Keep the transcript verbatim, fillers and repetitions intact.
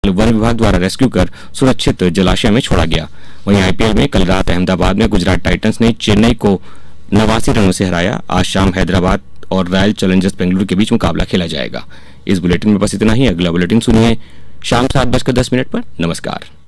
One विभाग द्वारा rescue कर सुरक्षित जलाशय में छोड़ा गया। वहीं आईपीएल में कल रात अहमदाबाद में गुजरात टाइटंस ने चेन्नई को नवासी रनों से हराया। आज शाम हैदराबाद और रॉयल चैलेंजर्स बेंगलुरु के बीच मुकाबला खेला जाएगा। इस बुलेटिन में बस इतना ही। अगला बुलेटिन सुनिए शाम सात बजकर दस मिनट पर। नमस्कार।